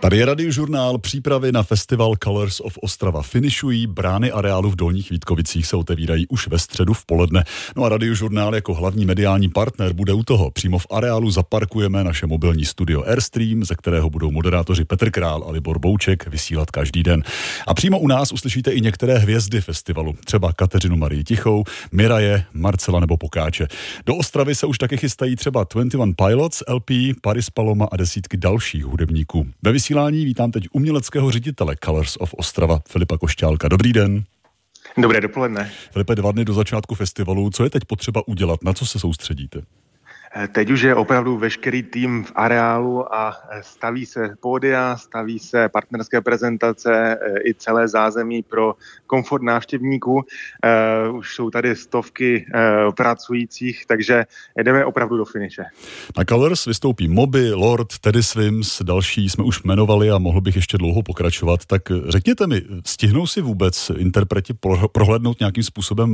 Tady je Radiožurnál. Přípravy na festival Colors of Ostrava finišují, brány areálu v Dolních Vítkovicích se otevírají už ve středu v poledne. No a Radiožurnál jako hlavní mediální partner bude u toho. Přímo v areálu zaparkujeme naše mobilní studio Airstream, ze kterého budou moderátoři Petr Král a Libor Bouček vysílat každý den. A přímo u nás uslyšíte i některé hvězdy festivalu, třeba Kateřinu Marii Tichou, Miraje, Marcela nebo Pokáče. Do Ostravy se už taky chystají třeba 21 Pilots, LP, Paris Paloma a desítky dalších hudebníků. Ve vysílání vítám teď uměleckého ředitele Colors of Ostrava Filipa Košťálka. Dobrý den. Dobré dopoledne. Filipe, 2 dny do začátku festivalu. Co je teď potřeba udělat? Na co se soustředíte? Teď už je opravdu veškerý tým v areálu a staví se pódia, staví se partnerské prezentace i celé zázemí pro komfort návštěvníků. Už jsou tady stovky pracujících, takže jdeme opravdu do finiše. Na Colors vystoupí Moby, Lord, Teddy Swims, další jsme už jmenovali a mohl bych ještě dlouho pokračovat. Tak řekněte mi, stihnou si vůbec interpreti prohlédnout nějakým způsobem